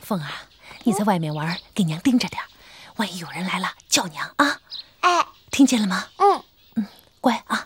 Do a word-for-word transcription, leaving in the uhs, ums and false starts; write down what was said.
凤啊，你在外面玩，给娘盯着点，万一有人来了叫娘啊！ 哎， 听见了吗？ 嗯嗯，乖啊。